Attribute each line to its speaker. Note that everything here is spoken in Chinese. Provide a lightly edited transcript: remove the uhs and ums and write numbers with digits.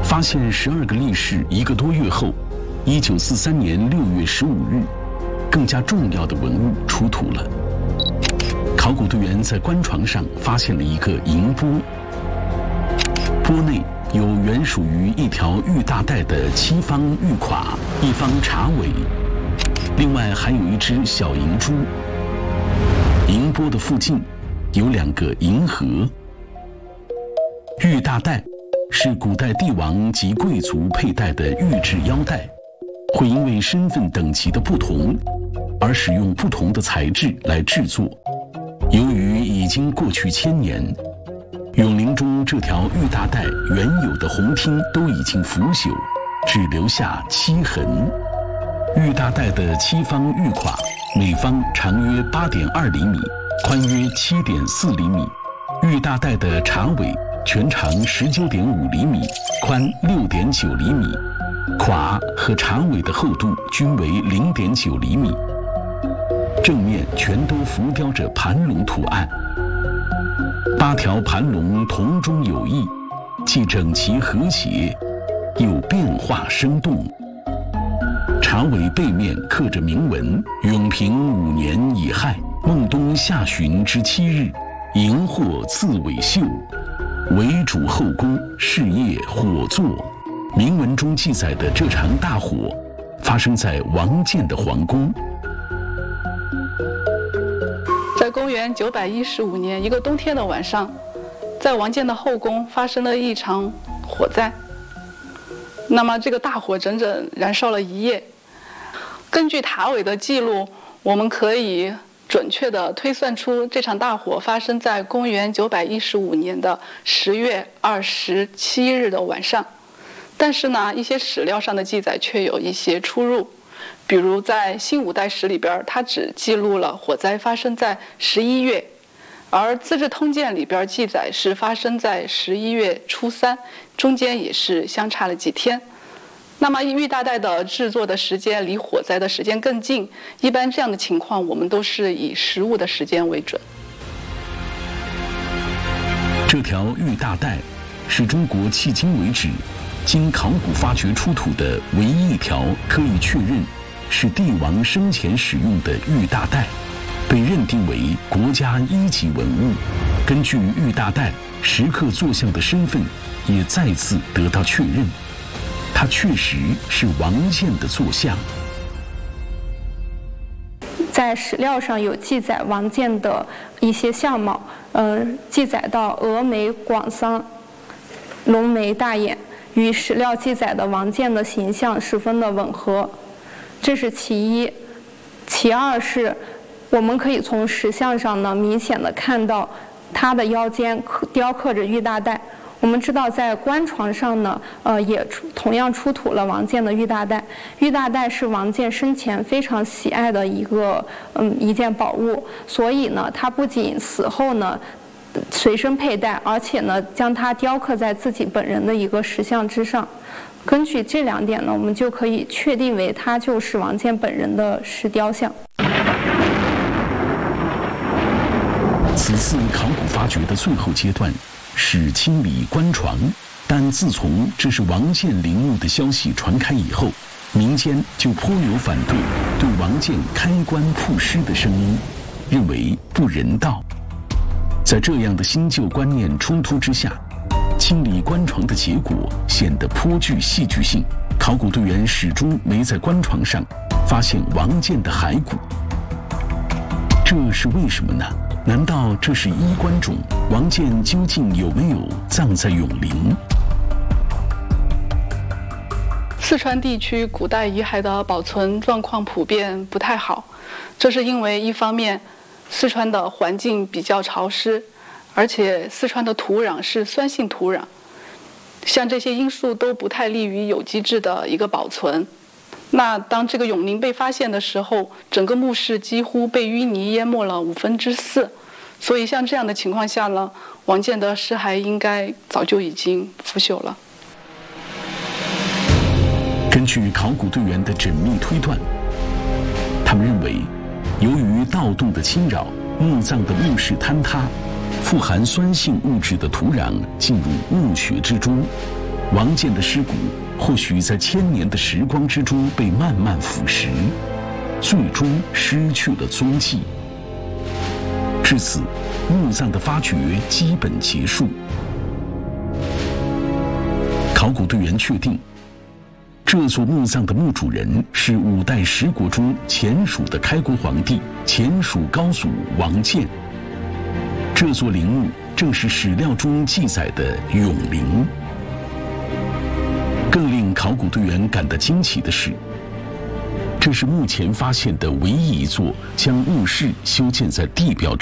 Speaker 1: 发现12个力士1个多月后，1943年6月15日，更加重要的文物出土了。考古队员在棺床上发现了一个银钵，钵内有原属于一条玉大带的7方玉垮、1方茶尾，另外还有一只小银珠。银钵的附近有2个银盒。玉大带是古代帝王及贵族佩戴的玉制腰带，会因为身份等级的不同而使用不同的材质来制作。由于已经过去1000年，永陵中这条玉大带原有的红厅都已经腐朽，只留下漆痕。玉大带的7方玉垮，每方长约8.2厘米，宽约7.4厘米。玉大带的茶尾全长19.5厘米，宽6.9厘米，垮和茶尾的厚度均为0.9厘米。正面全都浮雕着盘龙图案，8条盘龙同中有异，既整齐和谐，又变化生动。茶尾背面刻着铭文：永平5年乙亥，孟冬下旬之7日，荧惑自尾秀，为主后宫，事业火作。铭文中记载的这场大火，发生在王建的皇宫。
Speaker 2: 在公元915年一个冬天的晚上，在王建的后宫发生了一场火灾。那么这个大火整整燃烧了1夜。根据塔尾的记录，我们可以准确地推算出这场大火发生在公元915年的10月27日的晚上。但是呢，一些史料上的记载却有一些出入。比如在《新五代史》里边，它只记录了火灾发生在11月，而《资治通鉴》里边记载是发生在11月初3，中间也是相差了几天。那么玉大带的制作的时间离火灾的时间更近，一般这样的情况我们都是以实物的时间为准。
Speaker 1: 这条玉大带是中国迄今为止经考古发掘出土的唯一一条可以确认是帝王生前使用的玉大带，被认定为国家1级文物。根据玉大带石刻坐像的身份也再次得到确认，它确实是王建的坐像。
Speaker 3: 在史料上有记载王建的一些相貌，记载到峨眉广桑，浓眉大眼，与史料记载的王建的形象十分的吻合，这是其一。其二是，我们可以从石像上呢明显的看到他的腰间雕刻着玉大带。我们知道在棺床上呢，也同样出土了王建的玉大带。玉大带是王建生前非常喜爱的一件宝物，所以呢，他不仅死后呢随身佩戴，而且呢将它雕刻在自己本人的一个石像之上。根据这2点呢，我们就可以确定为它就是王建本人的石雕像。
Speaker 1: 此次考古发掘的最后阶段是清理棺床，但自从这是王建陵墓的消息传开以后，民间就颇有反对对王建开棺曝尸的声音，认为不人道。在这样的新旧观念冲突之下，清理棺床的结果显得颇具戏剧性。考古队员始终没在棺床上发现王建的骸骨，这是为什么呢？难道这是衣冠冢？王建究竟有没有葬在永陵？
Speaker 2: 四川地区古代遗骸的保存状况普遍不太好，这是因为一方面四川的环境比较潮湿，而且四川的土壤是酸性土壤，像这些因素都不太利于有机质的一个保存。那当这个永陵被发现的时候，整个墓室几乎被淤泥淹没了4/5，所以像这样的情况下呢，王建的尸骸应该早就已经腐朽了。
Speaker 1: 根据考古队员的缜密推断，他们认为，由于盗洞的侵扰，墓葬的墓室坍塌，富含酸性物质的土壤进入墓穴之中， 王建的尸骨或许在千年的时光之中被慢慢腐蚀，最终失去了踪迹。至此，墓葬的发掘基本结束。考古队员确定，这座墓葬的墓主人是5代十国中前蜀的开国皇帝前蜀高祖王建。这座陵墓正是史料中记载的永陵。更令考古队员感到惊奇的是，这是目前发现的唯一一座将墓室修建在地表